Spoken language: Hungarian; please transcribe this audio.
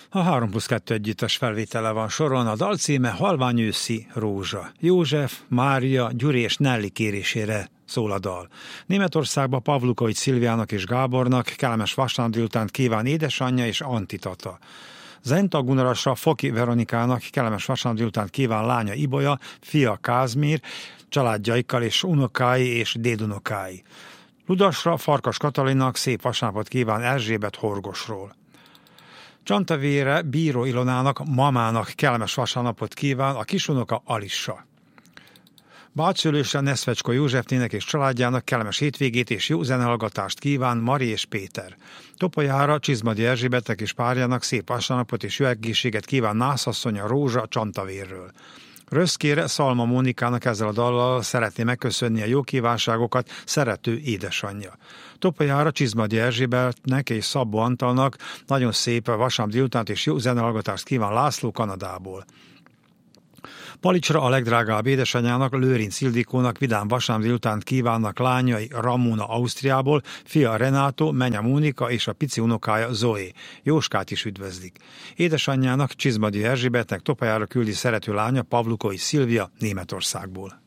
A 3+2 együttes felvétele van soron, a dal címe Halvány őszi rózsa. József, Mária, Gyuri és Nelly kérésére szól a dal. Németországban Pavlukovics Szilviának és Gábornak kellemes vasárnap délutánt kíván édesanyja és antitata. Zenta Gunarasra Foki Veronikának kellemes vasárnap délutánt kíván lánya Ibolya, fia Kázmér, családjaikkal és unokái és dédunokái. Ludasra Farkas Katalinnak szép vasárnapot kíván Erzsébet Horgosról. Csantavére Bíró Ilonának, mamának kellemes vasárnapot kíván a kisunoka Alissa. Bácsszülősre Neszfecsko Józsefnének és családjának kellemes hétvégét és jó zenehallgatást kíván Mari és Péter. Topolyára Csizmadi Erzsébetnek és párjának szép vasárnapot és jó egészséget kíván Nászasszonya Rózsa Csantavérről. Röszkére Szalma Mónikának ezzel a dallal szeretné megköszönni a jó kívánságokat szerető édesanyja. Topolyára Csizmadi Erzsébetnek és Szabó Antalnak nagyon szép vasárnap délutánt és jó zenehallgatást kíván László Kanadából. Palicsra a legdrágább édesanyjának, Lőrinc Ildikónak vidám vasárnap délutánt kívánnak lányai Ramona Ausztriából, fia Renátó, menye Mónika és a pici unokája Zoé. Jóskát is üdvözlik. Édesanyjának, Csizmadi Erzsébetnek Topolyára küldi szerető lánya Pavlukovics Szilvia Németországból.